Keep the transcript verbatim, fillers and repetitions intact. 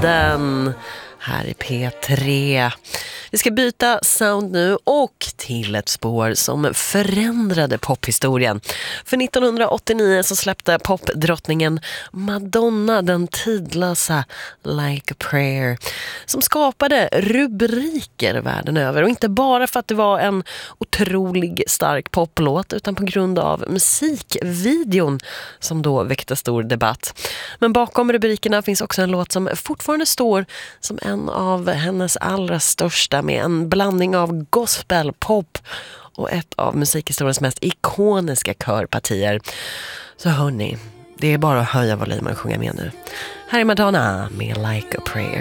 tiden här i P tre. Vi ska byta sound nu och till ett spår som förändrade pophistorien. För nittonhundraåttionio så släppte popdrottningen Madonna den tidlösa Like a Prayer, som skapade rubriker världen över. Och inte bara för att det var en otrolig stark poplåt, utan på grund av musikvideon som då väckte stor debatt. Men bakom rubrikerna finns också en låt som fortfarande står som en av hennes allra största, med en blandning av gospel, pop och ett av musikhistoriens mest ikoniska körpartier. Så hörni, det är bara att höja volymen och sjunga med nu. Här är Madonna med Like a Prayer.